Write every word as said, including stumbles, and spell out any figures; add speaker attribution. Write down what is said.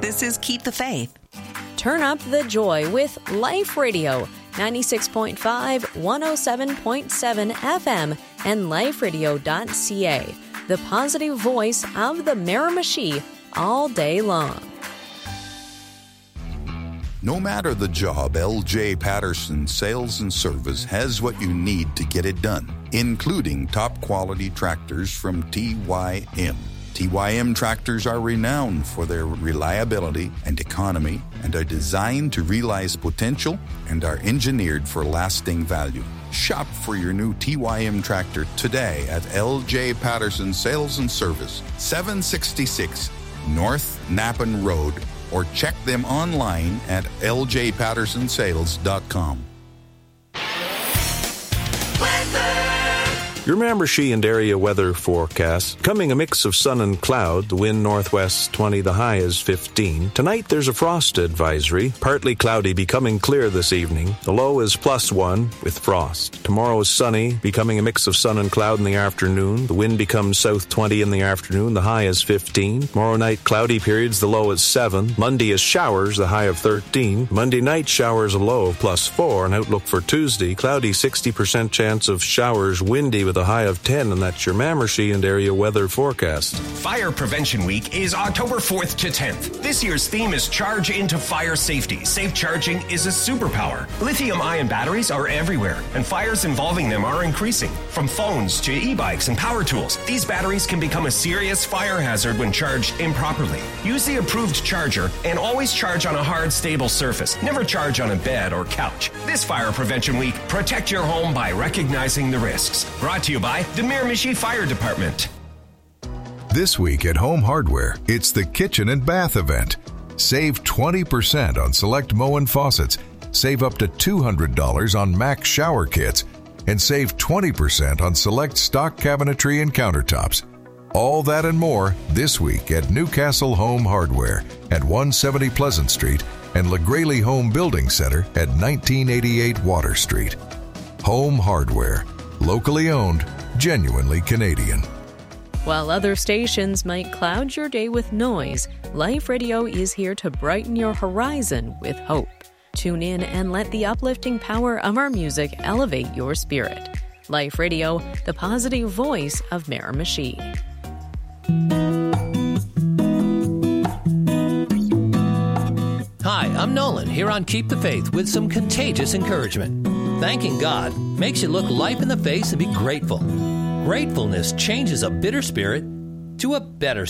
Speaker 1: This is Keep the Faith.
Speaker 2: Turn up the joy with Life Radio, ninety-six point five, one oh seven point seven F M, and life radio dot c a, the positive voice of the Miramichi all day long.
Speaker 3: No matter the job, L J Patterson Sales and Service has what you need to get it done, including top-quality tractors from T Y M. T Y M tractors are renowned for their reliability and economy and are designed to realize potential and are engineered for lasting value. Shop for your new T Y M tractor today at L J Patterson Sales and Service, seven sixty-six North Nappen Road, or check them online at l j patterson sales dot com.
Speaker 4: Your Miramichi and area weather forecast. Coming a mix of sun and cloud. The wind northwest twenty, the high is fifteen. Tonight there's a frost advisory. Partly cloudy, becoming clear this evening. The low is plus one with frost. Tomorrow is sunny, becoming a mix of sun and cloud in the afternoon. The wind becomes south twenty in the afternoon. The high is fifteen. Tomorrow night, cloudy periods. The low is seven. Monday is showers. The high of thirteen. Monday night, showers, a low of plus four. And outlook for Tuesday, cloudy, sixty percent chance of showers, windy with a high of ten, and that's your Miramichi and area weather forecast.
Speaker 5: Fire Prevention Week is October fourth to tenth. This year's theme is Charge into Fire Safety. Safe charging is a superpower. Lithium-ion batteries are everywhere, and fires involving them are increasing. From phones to e-bikes and power tools, these batteries can become a serious fire hazard when charged improperly. Use the approved charger and always charge on a hard, stable surface. Never charge on a bed or couch. This Fire Prevention Week, protect your home by recognizing the risks. Brought to you by the Miramichi Fire Department.
Speaker 6: This week at Home Hardware, it's the Kitchen and Bath event. Save twenty percent on select Moen faucets, save up to two hundred dollars on Max shower kits, and save twenty percent on select stock cabinetry and countertops. All that and more this week at Newcastle Home Hardware at one seventy Pleasant Street and LaGraley Home Building Center at nineteen eighty-eight Water Street. Home Hardware. Locally owned, genuinely Canadian.
Speaker 2: While other stations might cloud your day with noise, Life Radio is here to brighten your horizon with hope. Tune in and let the uplifting power of our music elevate your spirit. Life Radio, the positive voice of Miramichi.
Speaker 7: Hi, I'm Nolan, here on Keep the Faith with some contagious encouragement. Thanking God makes you look life in the face and be grateful. Gratefulness changes a bitter spirit to a better